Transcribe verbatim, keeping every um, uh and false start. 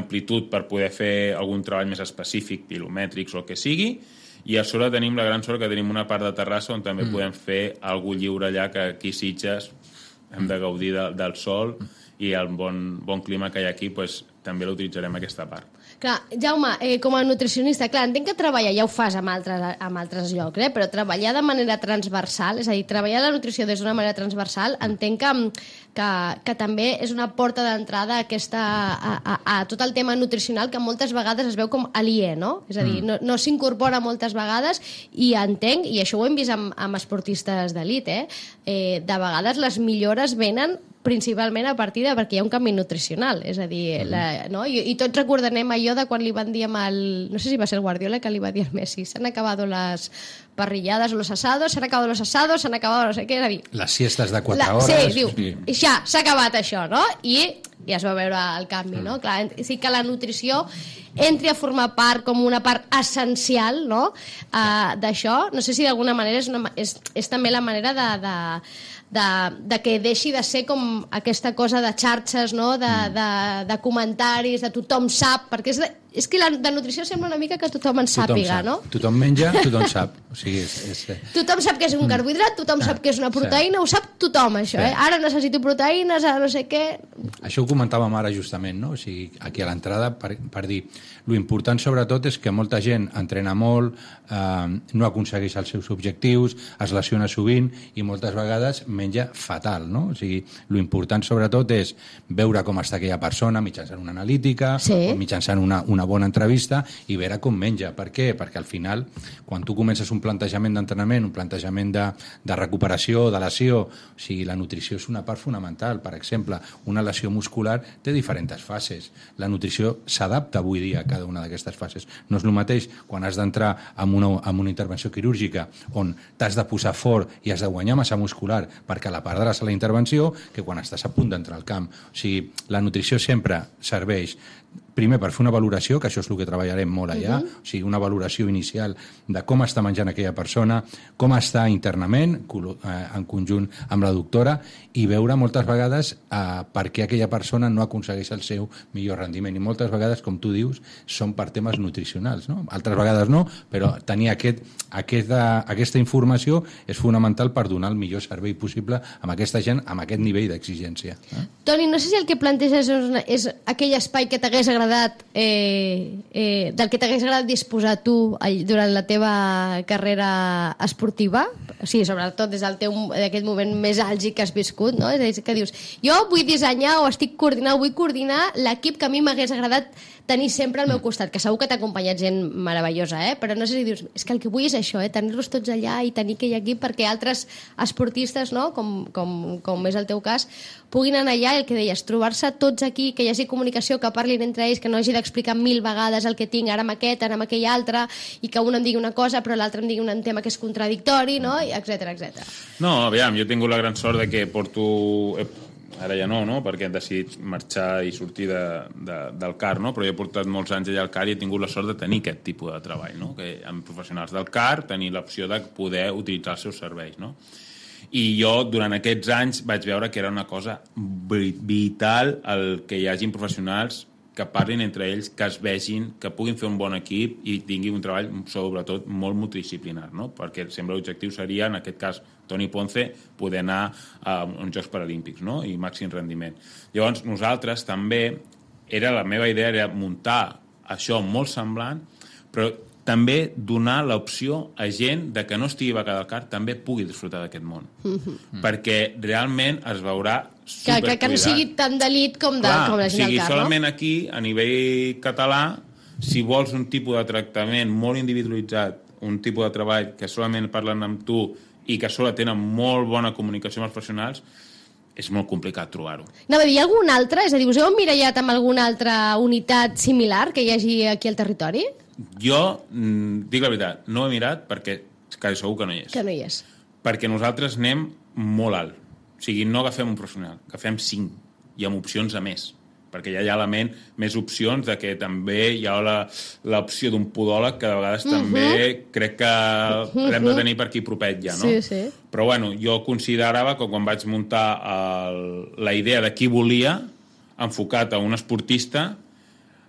d'amplitud per poder fer algun treball més específic, pilomètrics o el que sigui, i a sobre tenim la gran sort que tenim una part de terrassa on també mm. podem fer alguna lliure allà, que aquí a Sitges hem de gaudir de, del sol i el bon, bon clima que hi ha aquí, pues, també l'utilitzarem aquesta part. Clar, Jaume, eh, com a nutricionista, clar, entenc que treballar, ja ho fas amb altres, amb altres llocs, eh? Però treballar de manera transversal, és a dir, treballar la nutrició des d'una manera transversal, entenc que, que, que també és una porta d'entrada a, aquesta, a, a, a tot el tema nutricional que moltes vegades es veu com aliè, no? És a dir, no, no s'incorpora moltes vegades i entenc, i això ho hem vist amb, amb esportistes d'elit, eh? eh? De vegades les millores venen principalment a partir de perquè hi ha un canvi nutricional, és a dir, la, no? I, i tots recordarem allò de quan li van dir amb el, no sé si va ser el Guardiola que li va dir al Messi, s'han acabat les parrilladas o los asados, s'han acabat los asados, s'han acabat no sé què, és a dir... Les siestes de quatre la, hores... Sí, diu, i ja, s'ha acabat això, no? I ja es va veure el canvi, no? Clar, sí que la nutrició entri a formar part com una part essencial, no? Uh, d'això, no sé si d'alguna manera és, una, és, és també la manera de... de De, de que deixi de ser com aquesta cosa de xarxes, no? de, de, de comentaris, de tothom sap, perquè és, de, és que la de nutrició sembla una mica que tothom en sàpiga, no? Tothom menja, tothom sap. O sigui, és, és... Tothom sap que és un carbohidrat, tothom ah, sap que és una proteïna, sí. Ho sap tothom, això, sí. eh? Ara necessito proteïnes, ara no sé què... Això ho comentàvem ara justament, no? O sigui, aquí a l'entrada, per, per dir, lo important sobretot és que molta gent entrena molt, eh, no aconsegueix els seus objectius, es lesiona sovint i moltes vegades menja fatal, no? O sigui, lo important sobretot és veure com està aquella persona mitjançant una analítica, sí. o mitjançant una, una bona entrevista i veure com menja. Per què? Perquè al final, quan tu comences un plantejament d'entrenament, un plantejament de, de recuperació, de lesió, o sigui, la nutrició és una part fonamental. Per exemple, una lesió muscular té diferents fases. La nutrició s'adapta avui dia a cada una d'aquestes fases. No és el mateix quan has d'entrar en una, en una intervenció quirúrgica on t'has de posar fort i has de guanyar massa muscular perquè la perdràs a la intervenció que quan estàs a punt d'entrar al camp. O sigui, la nutrició sempre serveix primer per fer una valoració, que això és el que treballarem molt allà, uh-huh. o sigui, una valoració inicial de com està menjant aquella persona, com està internament, en conjunt amb la doctora, i veure moltes vegades eh, per què aquella persona no aconsegueix el seu millor rendiment. I moltes vegades, com tu dius, són per temes nutricionals, no? Altres vegades no, però tenir aquest, aquesta, aquesta informació és fonamental per donar el millor servei possible amb aquesta gent, amb aquest nivell d'exigència. Eh? Toni, no sé si el que planteges és, una, és aquell espai que t'hagués agradat, eh, eh, del que t'hagués agradat disposar tu durant la teva carrera esportiva, o sigui, sobretot des del teu d'aquest moment més àlgid que has viscut, no? És a dir, que dius, jo vull dissenyar o estic coordinant, vull coordinar l'equip que a mi m'hagués agradat tenir sempre al meu costat, que segur que t'ha acompanyat gent meravellosa, eh? Però no sé si dius, és que el que vull és això, eh? Tenir-los tots allà i tenir aquell equip perquè altres esportistes, no? com, com, com és el teu cas, puguin anar allà, el que deies, trobar-se tots aquí, que hi hagi comunicació, que parlin entre ells, que no hagi d'explicar mil vegades el que tinc ara amb aquest, ara amb aquell altre, i que un em digui una cosa però l'altre em digui un tema que és contradictori, no? etcètera, etcètera. No, aviam, jo he tingut la gran sort de que porto... Ara ja no, no? Perquè he decidit marxar i sortir de, de, del C A R, no? Però jo he portat molts anys allà al C A R i he tingut la sort de tenir aquest tipus de treball, no? Que amb professionals del C A R tenir l'opció de poder utilitzar els seus serveis, no? I jo durant aquests anys vaig veure que era una cosa vital el que hi hagin professionals que parlin entre ells, que es vegin, que puguin fer un bon equip i tinguin un treball sobretot molt multidisciplinar, no? Perquè sempre l'objectiu seria, en aquest cas Toni Ponce, poder anar a uns Jocs Paralímpics, no? I màxim rendiment. Llavors nosaltres també, era la meva idea era muntar això molt semblant, però també donar l'opció a gent de que no estigui becada al C A R també pugui disfrutar d'aquest món. Mm-hmm. Perquè realment es veurà supercuidat. Que, que, que no sigui tan d'elit com, de, Clar, com la gent o sigui, al C A R, solament no? aquí, a nivell català, si vols un tipus de tractament molt individualitzat, un tipus de treball que solament parlen amb tu i que sola tenen molt bona comunicació amb els professionals, és molt complicat trobar-ho. Anava a dir, hi ha algun altre? És a dir, us heu emmirallat amb alguna altra unitat similar que hi hagi aquí al territori? Jo, mm, dic la veritat, no ho he mirat perquè quasi segur que no hi és. Que no hi és. Perquè nosaltres anem molt alt. O sigui, no agafem un professional, agafem cinc i amb opcions a més. Perquè ja hi ha a la ment més opcions de que també hi ha l'opció d'un podòleg que de vegades uh-huh. també crec que uh-huh. l'hem de tenir per aquí propet ja, no? Sí, sí. Però bueno, jo considerava que quan vaig muntar el, la idea de qui volia, enfocat a un esportista,